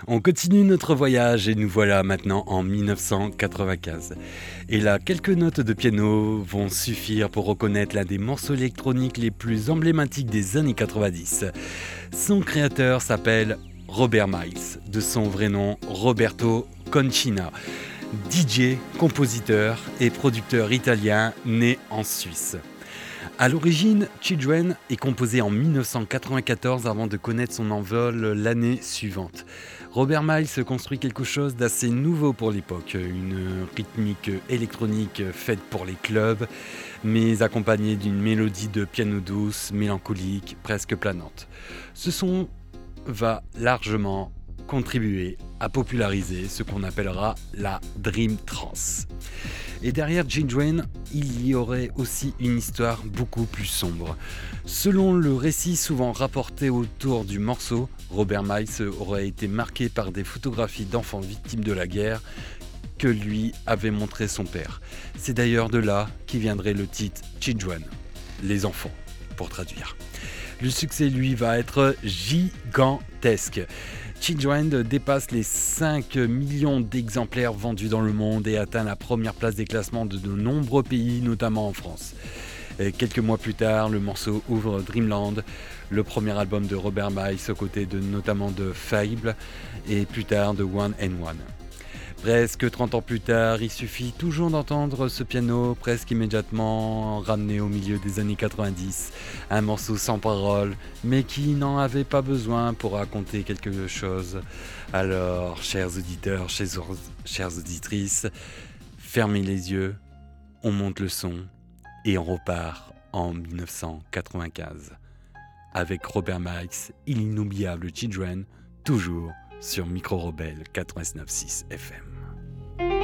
On continue notre voyage et nous voilà maintenant en 1995. Et là, quelques notes de piano vont suffire pour reconnaître l'un des morceaux électroniques les plus emblématiques des années 90. Son créateur s'appelle Robert Miles, de son vrai nom Roberto Concina. DJ, compositeur et producteur italien né en Suisse. À l'origine, Children est composé en 1994 avant de connaître son envol l'année suivante. Robert Miles construit quelque chose d'assez nouveau pour l'époque, une rythmique électronique faite pour les clubs, mais accompagnée d'une mélodie de piano douce, mélancolique, presque planante. Ce son va largement contribuer à populariser ce qu'on appellera la Dream Trance. Et derrière Children, il y aurait aussi une histoire beaucoup plus sombre. Selon le récit souvent rapporté autour du morceau, Robert Miles aurait été marqué par des photographies d'enfants victimes de la guerre que lui avait montré son père. C'est d'ailleurs de là qu'y viendrait le titre Children, les enfants, pour traduire. Le succès, lui, va être gigantesque. Children dépasse les 5 millions d'exemplaires vendus dans le monde et atteint la première place des classements de nombreux pays, notamment en France. Et quelques mois plus tard, le morceau ouvre Dreamland, le premier album de Robert Miles, aux côtés notamment de Fable et plus tard de One and One. Presque 30 ans plus tard, il suffit toujours d'entendre ce piano presque immédiatement ramené au milieu des années 90. Un morceau sans parole, mais qui n'en avait pas besoin pour raconter quelque chose. Alors, chers auditeurs, chères auditrices, fermez les yeux, on monte le son et on repart en 1995. Avec Robert Miles et l'inoubliable Children, toujours sur Micro Rebelle 89.6 FM.